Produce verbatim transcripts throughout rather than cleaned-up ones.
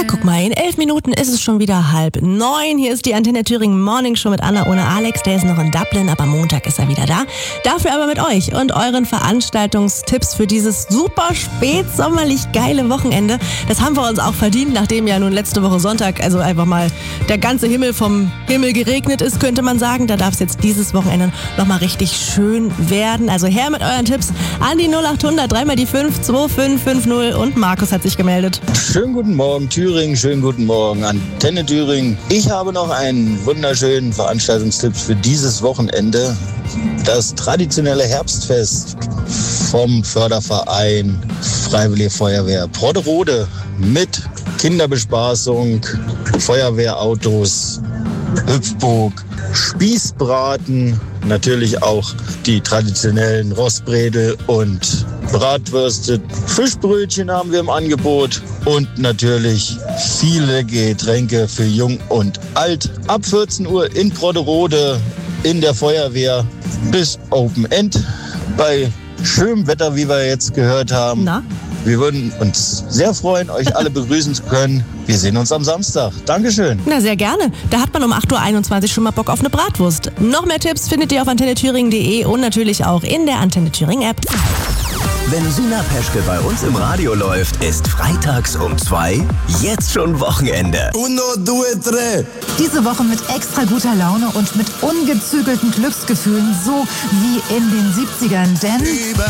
Na guck mal, in elf Minuten ist es schon wieder halb neun. Hier ist die Antenne Thüringen Morning Show mit Anna ohne Alex. Der ist noch in Dublin, aber Montag ist er wieder da. Dafür aber mit euch und euren Veranstaltungstipps für dieses super spätsommerlich geile Wochenende. Das haben wir uns auch verdient, nachdem ja nun letzte Woche Sonntag, also einfach mal der ganze Himmel vom Himmel geregnet ist, könnte man sagen. Da darf es jetzt dieses Wochenende nochmal richtig schön werden. Also her mit euren Tipps an die null acht hundert, dreimal die fünf, zwei fünf fünf null und Markus hat sich gemeldet. Schönen guten Morgen Thüringen, schönen guten Morgen Antenne Thüringen. Ich habe noch einen wunderschönen Veranstaltungstipp für dieses Wochenende. Das traditionelle Herbstfest vom Förderverein Freiwillige Feuerwehr Brodderode mit Kinderbespaßung, Feuerwehrautos, Hüpfburg, Spießbraten, natürlich auch die traditionellen Rostbredel und Bratwürste. Fischbrötchen haben wir im Angebot und natürlich viele Getränke für Jung und Alt. Ab vierzehn Uhr in Brodderode in der Feuerwehr bis Open End bei schönem Wetter, wie wir jetzt gehört haben. Na? Wir würden uns sehr freuen, euch alle begrüßen zu können. Wir sehen uns am Samstag. Dankeschön. Na, sehr gerne. Da hat man um acht Uhr einundzwanzig schon mal Bock auf eine Bratwurst. Noch mehr Tipps findet ihr auf antenne thüringen punkt de und natürlich auch in der Antenne Thüringen App. Wenn Sina Peschke bei uns im Radio läuft, ist freitags um zwei jetzt schon Wochenende. Uno, due, tre. Diese Woche mit extra guter Laune und mit ungezügelten Glücksgefühlen, so wie in den siebzigern. Denn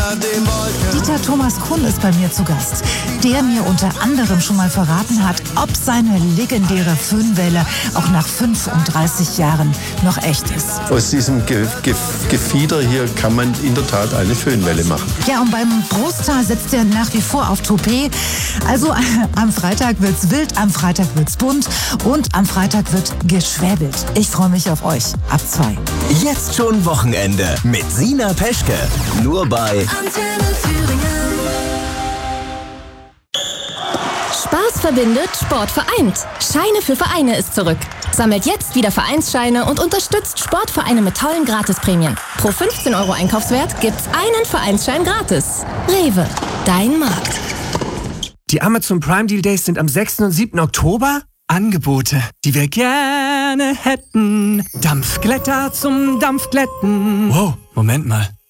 Dieter Thomas Kuhn ist bei mir zu Gast, der mir unter anderem schon mal verraten hat, ob seine legendäre Föhnwelle auch nach fünfunddreißig Jahren noch echt ist. Aus diesem Ge Ge Gefieder hier kann man in der Tat eine Föhnwelle machen. Ja, und beim Brusthaar setzt er nach wie vor auf Toupet. Also äh, am Freitag wird's wild, am Freitag wird's bunt und am Freitag wird geschwäbelt. Ich freue mich auf euch. Ab zwei. Jetzt schon Wochenende mit Sina Peschke. Nur bei Antenne Thüringen. Spaß verbindet, Sport vereint. Scheine für Vereine ist zurück. Sammelt jetzt wieder Vereinsscheine und unterstützt Sportvereine mit tollen Gratisprämien. Pro fünfzehn Euro Einkaufswert gibt's einen Vereinsschein gratis. Rewe, dein Markt. Die Amazon Prime Deal Days sind am sechsten und siebten Oktober. Angebote, die wir gerne hätten. Dampfglätter zum Dampfglätten. Wow, Moment mal.